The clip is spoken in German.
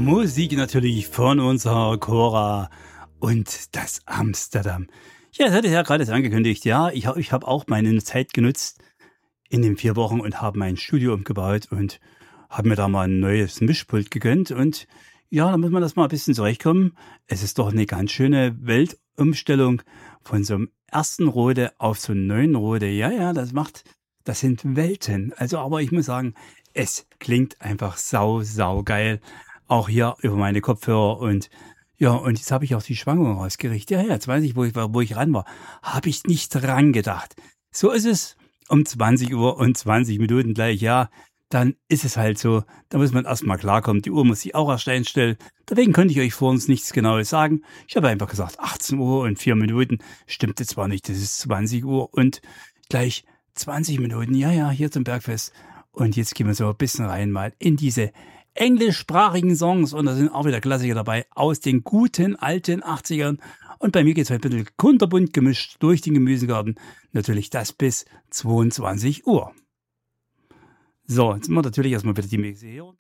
Musik natürlich von unserer Cora und das Amsterdam. Ja, das hatte ich ja gerade angekündigt. Ja, ich hab auch meine Zeit genutzt in den 4 Wochen und habe mein Studio umgebaut und habe mir da mal ein neues Mischpult gegönnt. Und ja, da muss man das mal ein bisschen zurechtkommen. Es ist doch eine ganz schöne Weltumstellung von so einem ersten Rode auf so einen neuen Rode. Ja, das sind Welten. Also, aber ich muss sagen, es klingt einfach sau geil. Auch hier über meine Kopfhörer und ja, und jetzt habe ich auch die Schwankungen rausgerichtet. Ja, jetzt weiß ich, wo ich ran war. Habe ich nicht dran gedacht. So ist es um 20 Uhr und 20 Minuten gleich, ja. Dann ist es halt so. Da muss man erstmal klarkommen. Die Uhr muss sich auch erst einstellen. Deswegen konnte ich euch vor uns nichts Genaues sagen. Ich habe einfach gesagt, 18 Uhr und 4 Minuten. Stimmte zwar nicht, das ist 20 Uhr und gleich 20 Minuten. Ja, hier zum Bergfest. Und jetzt gehen wir so ein bisschen rein mal in diese englischsprachigen Songs und da sind auch wieder Klassiker dabei aus den guten alten 80ern. Und bei mir geht's heute ein bisschen kunterbunt gemischt durch den Gemüsegarten. Natürlich das bis 22 Uhr. So, jetzt sind wir natürlich erstmal wieder die Mixe hier.